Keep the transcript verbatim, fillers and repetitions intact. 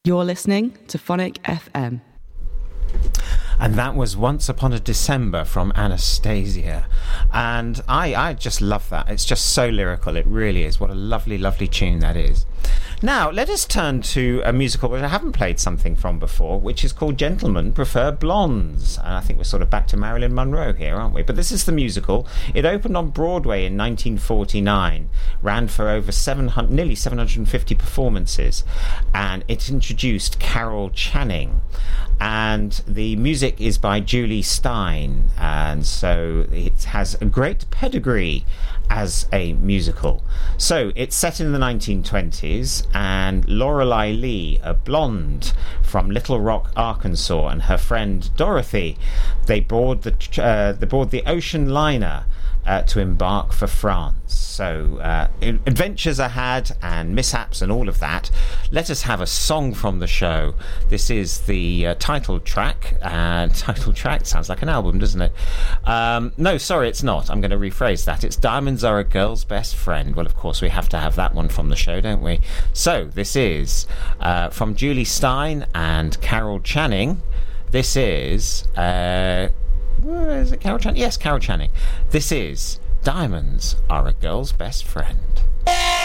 You're listening to Phonic F M. And that was Once Upon a December from Anastasia. And I, I just love that. It's just so lyrical. It really is. What a lovely, lovely tune that is. Now, let us turn to a musical which I haven't played something from before, which is called Gentlemen Prefer Blondes. And I think we're sort of back to Marilyn Monroe here, aren't we? But this is the musical. It opened on Broadway in nineteen forty-nine, ran for over seven hundred, nearly seven hundred fifty performances, and it introduced Carol Channing. And the music is by Julie Stein, and so it has a great pedigree as a musical. So it's set in the nineteen twenties, and Lorelei Lee, a blonde from Little Rock, Arkansas, and her friend Dorothy, they board the uh, they board the ocean liner uh, to embark for France. So uh, adventures are had and mishaps and all of that. Let us have a song from the show. This is the uh, title track. And title track sounds like an album, doesn't it? Um, no, sorry, it's not. I'm going to rephrase that. It's Diamonds Are a Girl's Best Friend. Well, of course, we have to have that one from the show, don't we? So this is uh, from Julie Stein and Carol Channing. This is... Uh, is it Carol Channing? Yes, Carol Channing. This is Diamonds Are a Girl's Best Friend.